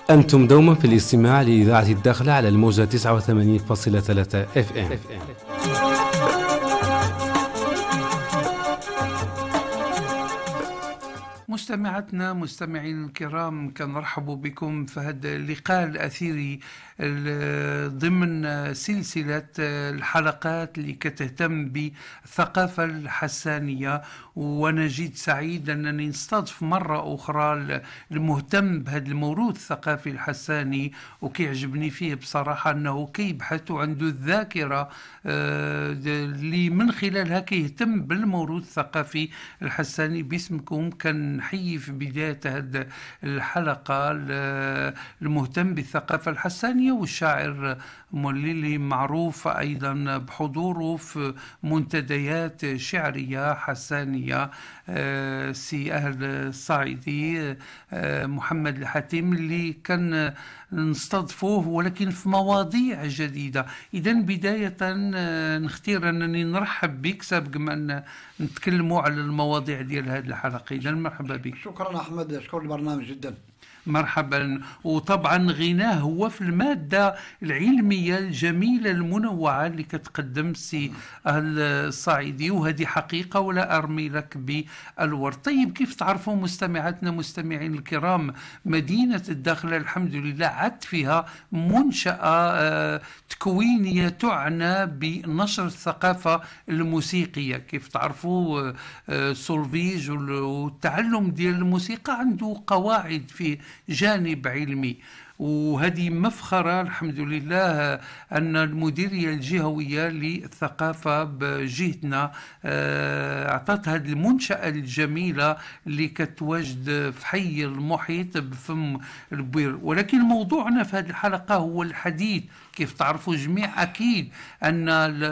أنتم دوما في الاستماع لإذاعة الداخلة على الموجة 89.3 FM. مستمعاتنا مستمعين الكرام، كنرحب بكم في هذا اللقاء الأثيري ضمن سلسلة الحلقات اللي كتهتم بالثقافة الحسانية. وأنا جد سعيد أنني نستضيف مرة أخرى المهتم بهذا الموروث الثقافي الحساني، وكيعجبني فيه بصراحة أنه كيبحث وعنده الذاكرة اللي من خلالها كيهتم بالموروث الثقافي الحساني. باسمكم كنحيي في بداية هذه الحلقة المهتم بالثقافة الحسانية والشاعر موليلي، معروف أيضا بحضوره في منتديات شعرية حسانية، سي أهل الصعيدي محمد الحاتم، اللي كان نستضفوه ولكن في مواضيع جديدة. إذا بداية نختار أنني نرحب بك سابق ما نتكلموا على المواضيع ديال هذه الحلقة. إذا مرحبا بك. شكرا أحمد، شكرا البرنامج جدا. مرحبا. وطبعا غناه هو في المادة العلمية الجميلة المنوعة اللي كتقدم سي الصعيدي، وهذه حقيقة ولا أرمي لك بالورد. طيب، كيف تعرفوا مستمعاتنا مستمعين الكرام، مدينة الداخلة الحمد لله عد فيها منشأة تكوينية تعنى بنشر الثقافة الموسيقية. كيف تعرفوا سولفيج والتعلم ديال الموسيقى عنده قواعد في جانب علمي، وهذه مفخرة الحمد لله أن المديرية الجهوية للثقافة بجهتنا أعطت هذه المنشأة الجميلة اللي كتواجد في حي المحيط بفم البير. ولكن موضوعنا في هذه الحلقة هو الحديث. كيف تعرفوا جميع أكيد أن